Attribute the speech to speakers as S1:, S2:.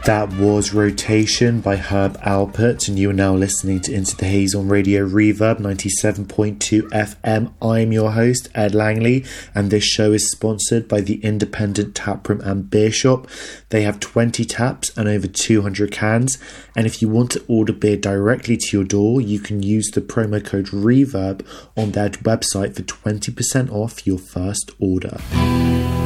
S1: That was Rotation by Herb Alpert, and you are now listening to Into the Haze on Radio Reverb 97.2 FM. I'm your host, Ed Langley, and this show is sponsored by the independent taproom and beer shop. They have 20 taps and over 200 cans, and if you want to order beer directly to your door, you can use the promo code REVERB on their website for 20% off your first order.